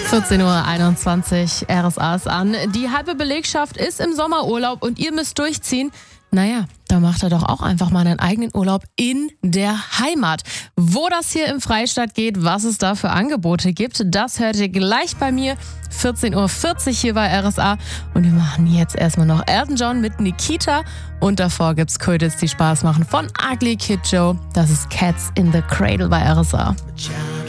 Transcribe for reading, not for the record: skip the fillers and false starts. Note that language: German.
14:21 Uhr, RSA ist an. Die halbe Belegschaft ist im Sommerurlaub und ihr müsst durchziehen. Naja, da macht er doch auch einfach mal einen eigenen Urlaub in der Heimat. Wo das hier im Freistaat geht, was es da für Angebote gibt, das hört ihr gleich bei mir. 14:40 Uhr hier bei RSA. Und wir machen jetzt erstmal noch Elton John mit Nikita. Und davor gibt's Ködels, die Spaß machen von Ugly Kid Joe. Das ist Cats in the Cradle bei RSA.